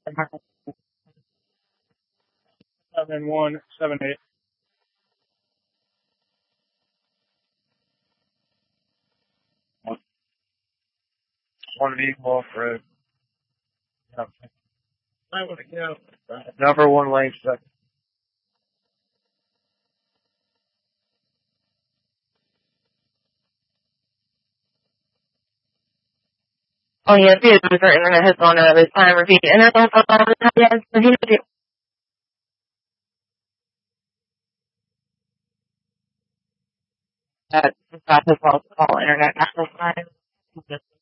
7178. One equal for number one lane second. Oh yeah, if you use our internet has gone out of its time, repeat internet has gone out of its time, yes, repeat. That has all internet access time.